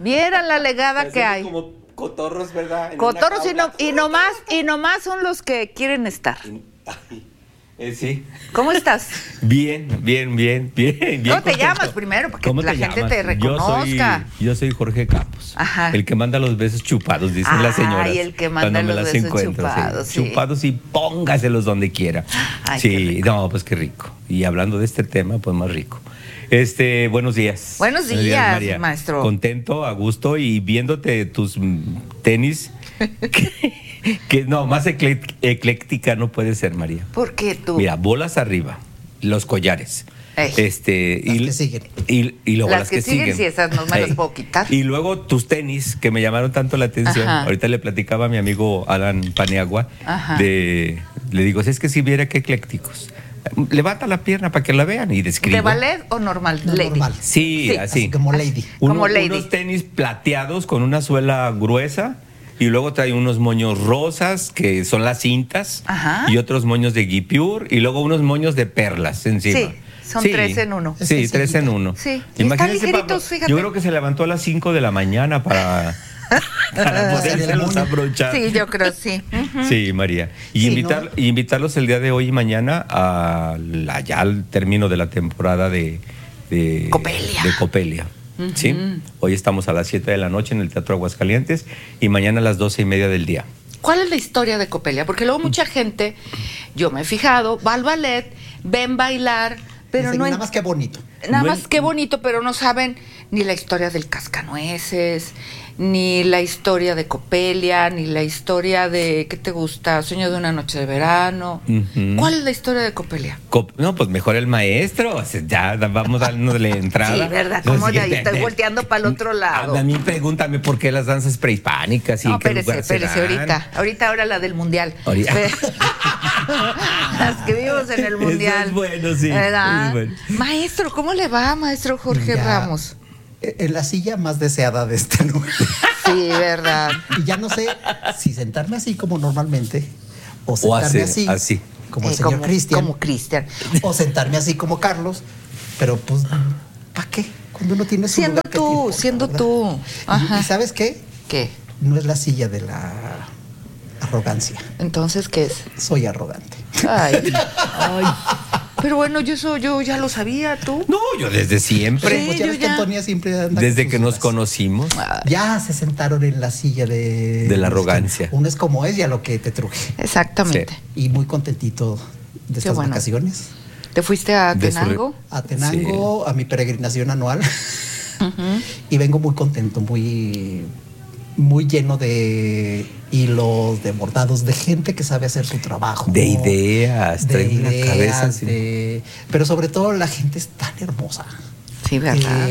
Vieran la legada que Parecen hay. como cotorros, ¿verdad? En Cotorros una jaula. y nomás son los que quieren estar. Sí. ¿Cómo estás? Bien. ¿Cómo te contento. llamas primero? Para que ¿Cómo la te gente llamas? te reconozca. Yo soy Jorge Capos. Ajá. El que manda los besos chupados, dicen las señoras. Ay, el que manda cuando me los las besos encuentro, chupados, sí. Chupados y póngaselos donde quiera. Ay, qué sí, rico. no, pues qué rico. Y hablando de este tema, pues más rico. Buenos días. Buenos días, María. maestro. Contento, a gusto y viéndote tus tenis. que no, más ecléctica no puede ser, María. ¿Por qué tú? Mira, bolas arriba, los collares. Ey. Las que siguen. Y luego Las las que que siguen, sí, esas no me las puedo quitar. Y luego tus tenis, que me llamaron tanto la atención. Ajá. Ahorita le platicaba a mi amigo Alan Paniagua. Ajá. Le digo, si es que si viera qué eclécticos. Levanta la pierna para que la vean y describo. ¿De ballet o normal? No, Lady. normal. Sí, Sí, así. Así como lady. Como lady. Unos tenis plateados con una suela gruesa. Y luego trae unos moños rosas, que son las cintas. Ajá. Y otros moños de guipure. Y luego unos moños de perlas encima. Sí, son 3 en 1. Es Sí, sencillita. 3 en 1. Sí. Y Imagínense, están ligeritos, Pablo, fíjate. yo creo que se levantó a las 5 de la mañana para podérselos abrochar. Sí, yo creo sí. Ujú. Sí, María. Y Sí, y invitarlos el día de hoy y mañana ya al término de la temporada de Copelia. De Copelia. ¿Sí? Hoy estamos a las 7 de la noche en el Teatro Aguascalientes y mañana a las 12:30 del día. ¿Cuál es la historia de Copelia? Porque luego mucha gente, yo me he fijado, va al ballet, ven bailar, pero Dicen, no... nada más que bonito. Nada No más en- que bonito, pero no saben ni la historia del cascanueces, ni la historia de Copelia, ni la historia de, ¿qué te gusta? Sueño de una noche de verano. Ujú. ¿Cuál es la historia de Copelia? No, pues mejor el maestro. O sea, ya vamos dándole entrada. Sí, ¿verdad? No, ¿Cómo sí, de ahí estoy volteando para el otro lado? A mí pregúntame por qué las danzas prehispánicas y No, en qué espérese, lugar se espérese, dan. ahorita ahora la del mundial. Ahorita. Las que vimos en el Eso mundial. es bueno, sí, ¿Verdad? es bueno. Maestro, ¿cómo le va, maestro Jorge Ya, Ramos? En la silla más deseada de este lugar. Sí, verdad. Y ya no sé si sentarme así como normalmente o sentarme así como el señor Cristian. Como Cristian. O sentarme así como Carlos. Pero pues, ¿para qué? Cuando uno tiene su Siendo lugar, ¿qué tú, te importa, siendo verdad? tú. Ajá. Y ¿sabes qué? ¿Qué? No es la silla de la arrogancia. Entonces, ¿qué es? Soy arrogante. Ay. Pero bueno, yo ya lo sabía, tú. No, yo desde siempre. Sí, Pues ya yo ves que ya. Antonia siempre anda Desde con que sus nos dudas. conocimos. Ya se sentaron en la silla de la arrogancia. Uno es como es y a lo que te truje. Exactamente. Sí. Y muy contentito de estas bueno. vacaciones. ¿Te fuiste a De su Tenango? A Tenango, a mi peregrinación anual. Y vengo muy contento, muy lleno de hilos, de bordados, de gente que sabe hacer su trabajo. De ideas, trae una cabeza así. pero sobre todo la gente es tan hermosa. Sí, ¿verdad?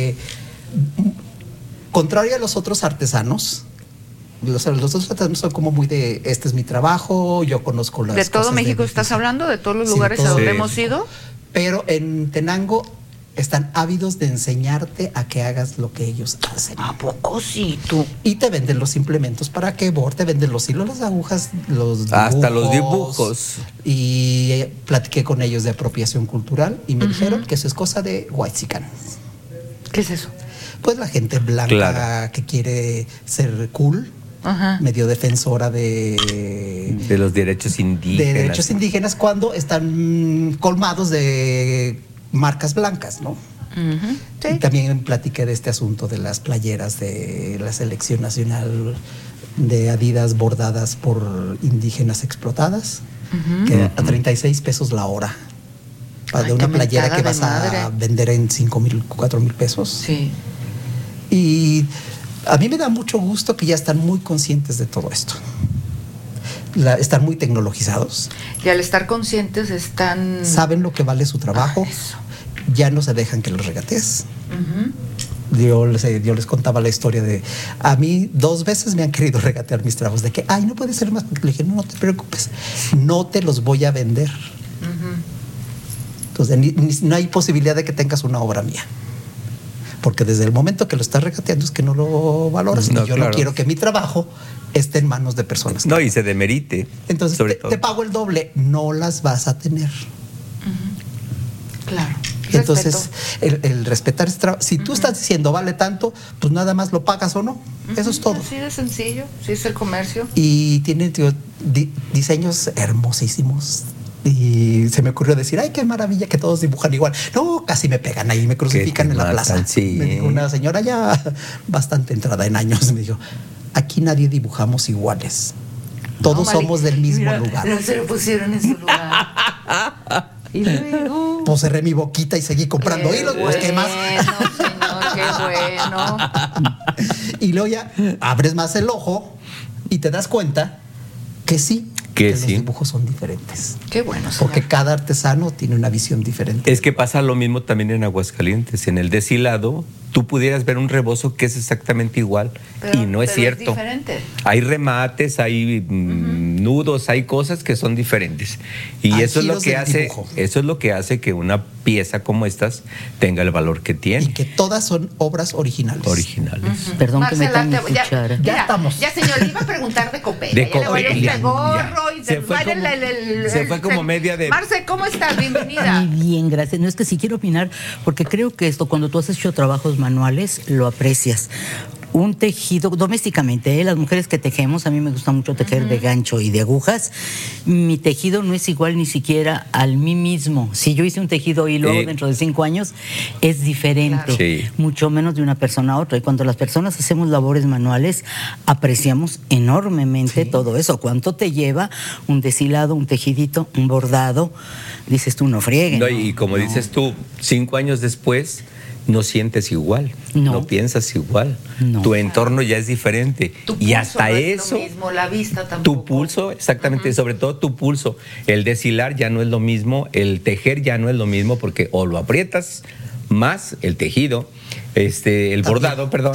Contrario a los otros artesanos, los otros artesanos son como muy de, este es mi trabajo, yo conozco las ¿De todo cosas México mi estás oficio. hablando? ¿De todos los Sí, de lugares a todo. donde Sí. hemos ido? Pero en Tenango están ávidos de enseñarte a que hagas lo que ellos hacen. ¿A poco sí, tú? Y te venden los implementos para que te venden los hilos, las agujas, los dibujos. Hasta los dibujos. Y platiqué con ellos de apropiación cultural y me dijeron que eso es cosa de whitexican. ¿Qué es eso? Pues la gente blanca Claro. que quiere ser cool, Ajá. medio defensora de De los derechos indígenas. derechos indígenas cuando están colmados de marcas blancas, ¿no? Ujú. Y Sí. también platiqué de este asunto de las playeras de la selección nacional de Adidas bordadas por indígenas explotadas, que a 36 pesos la hora. Ay, De una qué playera mentada que de vas a madre. vender en 5,000, 4,000 pesos. Sí. Y a mí me da mucho gusto que ya están muy conscientes de todo esto. Están muy tecnologizados, Y al estar conscientes están... saben lo que vale su trabajo, Ah, eso. ya no se dejan que los regatees. Ujú. Yo les contaba la historia de a mí 2 veces me han querido regatear mis trabajos de que ay, no puede ser más. Le dije, no te preocupes, no te los voy a vender. Entonces no hay posibilidad de que tengas una obra mía, porque desde el momento que lo estás regateando es que no lo valoras. No, y yo claro. no quiero que mi trabajo esté en manos de personas. No, y se demerite. Entonces sobre te todo. pago el doble, no las vas a tener. Claro. Entonces, el respetar ese trabajo. Si tú estás diciendo vale tanto, pues nada más lo pagas o no. Eso es todo. Así de sencillo, sí es el comercio. Y tienen diseños hermosísimos. Y se me ocurrió decir, ay, qué maravilla que todos dibujan igual. No, casi me pegan ahí, me crucifican en la plaza. Sí. Me dijo una señora ya bastante entrada en años, me dijo, aquí nadie dibujamos iguales. Todos somos del mismo lugar. No se lo pusieron en su lugar. Y luego... Pues cerré mi boquita y seguí comprando hilos, pues qué más. Señor, qué bueno. Y luego ya abres más el ojo y te das cuenta que sí, que los dibujos son diferentes. Qué bueno, señor. Porque cada artesano tiene una visión diferente. Es que pasa lo mismo también en Aguascalientes. En el deshilado, tú pudieras ver un rebozo que es exactamente igual, y no es cierto. Es diferente. Hay remates, hay nudos, hay cosas que son diferentes. Y hay eso es lo que hace, dibujo. eso es lo que hace que una pieza como estas tenga el valor que tiene. Y que todas son obras originales. Perdón, Marcela, que me mi cuchara. Ya estamos. Ya, señor, le iba a preguntar de Copelia. De Ya le voy a Copelia, este gorro y se fue como media de... Marce, ¿cómo estás? Bienvenida. Muy bien, gracias. No, es que sí quiero opinar, porque creo que esto, cuando tú has hecho trabajos manuales, lo aprecias. Un tejido, domésticamente, las mujeres que tejemos, a mí me gusta mucho tejer de gancho y de agujas. Mi tejido no es igual ni siquiera al mí mismo. Si yo hice un tejido y lo hago dentro de 5 años, es diferente. Claro. Mucho menos de una persona a otra. Y cuando las personas hacemos labores manuales, apreciamos enormemente todo eso. ¿Cuánto te lleva un deshilado, un tejidito, un bordado? Dices tú, no frieguen. No, y como dices tú, 5 años después no sientes igual, no piensas igual, tu entorno ya es diferente. Y hasta no eso, es lo mismo, la vista tampoco. tu pulso, exactamente, sobre todo tu pulso, el deshilar ya no es lo mismo, el tejer ya no es lo mismo, porque o lo aprietas más el tejido, el bordado, perdón,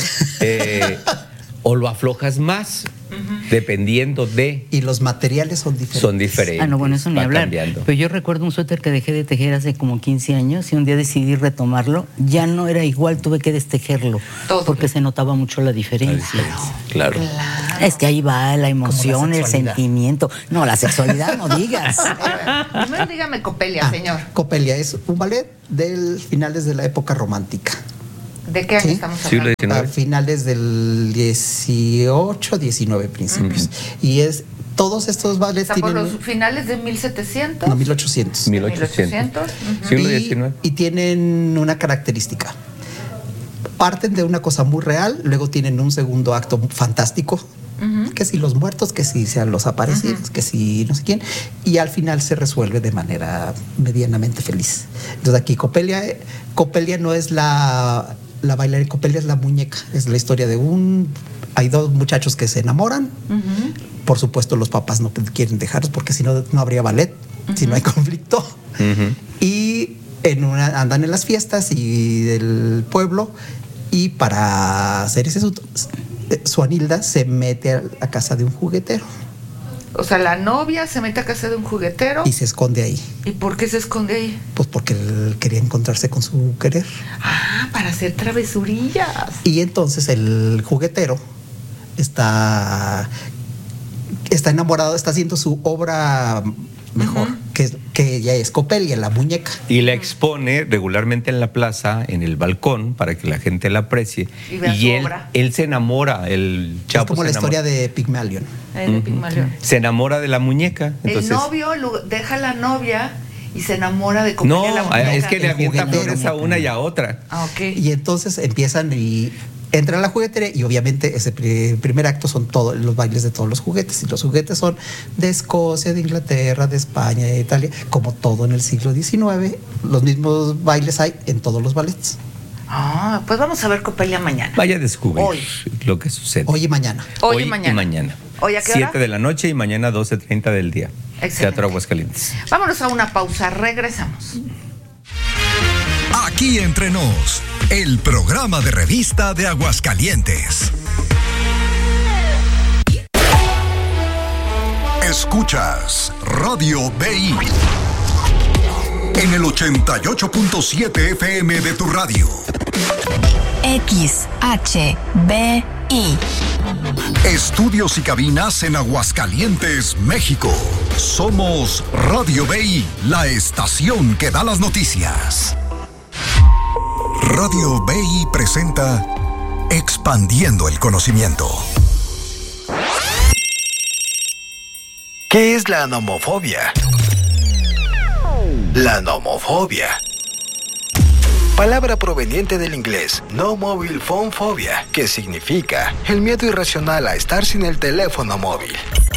o lo aflojas más, dependiendo de... Y los materiales son diferentes. Ah, no, bueno, eso ni hablar. Cambiando. Pero yo recuerdo un suéter que dejé de tejer hace como 15 años y un día decidí retomarlo. Ya no era igual, tuve que destejerlo. Todo. Porque se notaba mucho la diferencia. Claro. Es que ahí va la emoción, el sentimiento. No, la sexualidad no digas. Primero dígame Copelia, señor. Copelia es un ballet del finales de la época romántica. ¿De qué año estamos hablando? Siglo XIX. A finales del 18, 19 principios. Y todos estos ballets Por tienen... los finales de 1700. No, 1800. 1800. Siglo XIX. Y tienen una característica. Parten de una cosa muy real, luego tienen un segundo acto fantástico, que si los muertos, que si sean los aparecidos, que si no sé quién, y al final se resuelve de manera medianamente feliz. Entonces aquí Copelia no es la bailarina, Copelia es la muñeca, es la historia de hay 2 muchachos que se enamoran, por supuesto los papás no quieren dejarlos porque si no, no habría ballet, si no hay conflicto, y andan en las fiestas y del pueblo, y para hacer ese Suanilda se mete a la casa de un juguetero. O sea, la novia se mete a casa de un juguetero. Y se esconde ahí. ¿Y por qué se esconde ahí? Pues porque él quería encontrarse con su querer. Ah, para hacer travesurillas. Y entonces el juguetero está enamorado, está haciendo su obra mejor, que ella es Copelia, la muñeca. Y la expone regularmente en la plaza, en el balcón, para que la gente la aprecie. Y él se enamora, el chavo. Es como la historia de Pigmalión. Se enamora de la muñeca. Entonces, el novio deja a la novia y se enamora de Copelia, la muñeca. No, es que le avienta flores a una y a otra. Ah, ok. Y entonces empiezan y entran a la juguetería y obviamente ese primer acto son todos los bailes de todos los juguetes. Y los juguetes son de Escocia, de Inglaterra, de España, de Italia, como todo en el siglo XIX. Los mismos bailes hay en todos los ballets. Ah, pues vamos a ver Copelia mañana. Vaya a descubrir lo que sucede. Hoy y mañana. Hoy y mañana. ¿Hoy a qué 7 hora? de la noche y mañana 12:30 del día. Excelente. Teatro Aguascalientes. Vámonos a una pausa, regresamos. Aquí entre nos, el programa de revista de Aguascalientes. Escuchas Radio BI en el 88.7 FM de tu radio. XHBI. Estudios y cabinas en Aguascalientes, México. Somos Radio BI, la estación que da las noticias. Radio BI presenta Expandiendo el Conocimiento. ¿Qué es la nomofobia? La nomofobia, palabra proveniente del inglés no mobile phone phobia, que significa el miedo irracional a estar sin el teléfono móvil.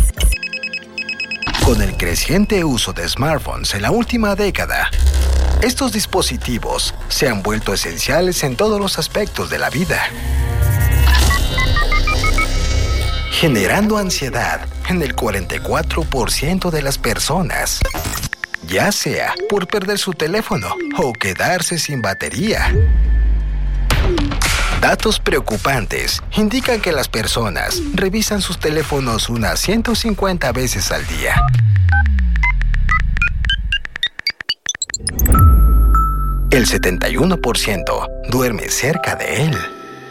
Con el creciente uso de smartphones en la última década, estos dispositivos se han vuelto esenciales en todos los aspectos de la vida, generando ansiedad en el 44% de las personas, ya sea por perder su teléfono o quedarse sin batería. Datos preocupantes indican que las personas revisan sus teléfonos unas 150 veces al día. El 71% duerme cerca de él.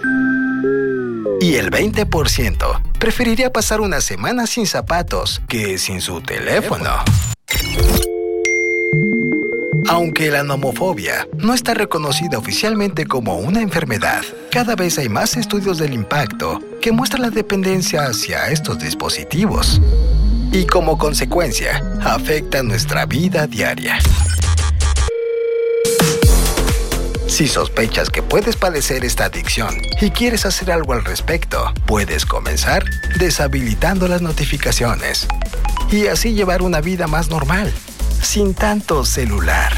Y el 20% preferiría pasar una semana sin zapatos que sin su teléfono. Aunque la nomofobia no está reconocida oficialmente como una enfermedad, cada vez hay más estudios del impacto que muestran la dependencia hacia estos dispositivos y como consecuencia afecta nuestra vida diaria. Si sospechas que puedes padecer esta adicción y quieres hacer algo al respecto, puedes comenzar deshabilitando las notificaciones y así llevar una vida más normal, sin tanto celular.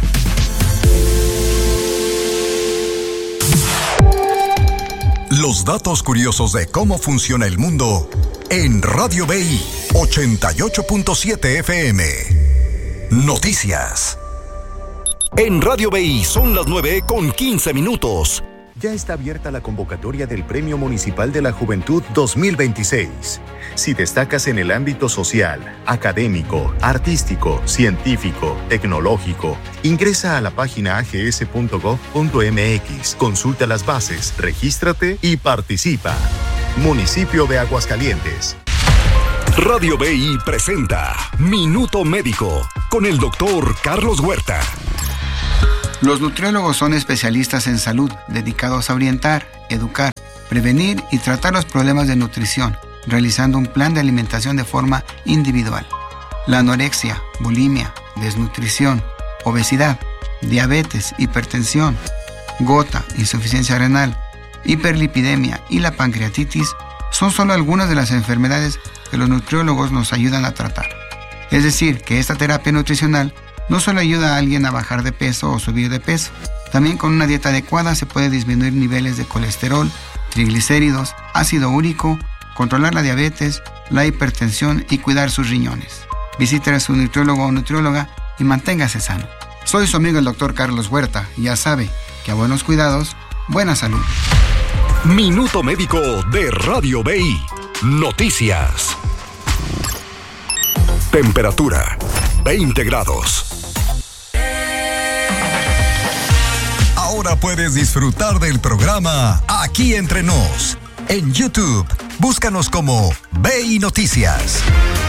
Los datos curiosos de cómo funciona el mundo en Radio BI 88.7 FM. Noticias. En Radio BI son las 9:15. Ya está abierta la convocatoria del Premio Municipal de la Juventud 2026. Si destacas en el ámbito social, académico, artístico, científico, tecnológico, ingresa a la página ags.gov.mx, consulta las bases, regístrate y participa. Municipio de Aguascalientes. Radio BI presenta Minuto Médico con el doctor Carlos Huerta. Los nutriólogos son especialistas en salud, dedicados a orientar, educar, prevenir y tratar los problemas de nutrición, realizando un plan de alimentación de forma individual. La anorexia, bulimia, desnutrición, obesidad, diabetes, hipertensión, gota, insuficiencia renal, hiperlipidemia y la pancreatitis son solo algunas de las enfermedades que los nutriólogos nos ayudan a tratar. Es decir, que esta terapia nutricional no solo ayuda a alguien a bajar de peso o subir de peso, también con una dieta adecuada se puede disminuir niveles de colesterol, triglicéridos, ácido úrico, controlar la diabetes, la hipertensión y cuidar sus riñones. Visite a su nutriólogo o nutrióloga y manténgase sano. Soy su amigo el doctor Carlos Huerta y ya sabe que a buenos cuidados, buena salud. Minuto Médico de Radio BI. Noticias. Temperatura 20 grados. Ahora puedes disfrutar del programa Aquí Entre Nos. En YouTube, búscanos como BI Noticias.